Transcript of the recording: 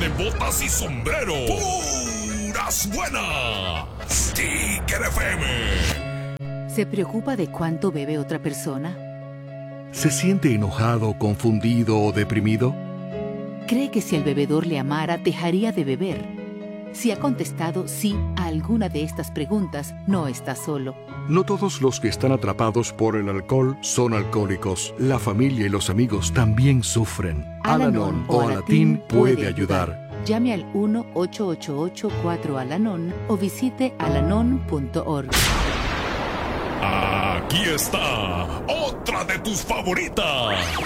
de botas y sombrero. ¡Puras buenas! Tiger FM. ¿Se preocupa de cuánto bebe otra persona? ¿Se siente enojado, confundido o deprimido? ¿Cree que si el bebedor le amara, dejaría de beber? Si ha contestado sí a alguna de estas preguntas, no está solo. No todos los que están atrapados por el alcohol son alcohólicos. La familia y los amigos también sufren. Al-Anon o Alatín puede ayudar. Llame al 1-888-4-ALANON o visite alanon.org. Aquí está otra de tus favoritas.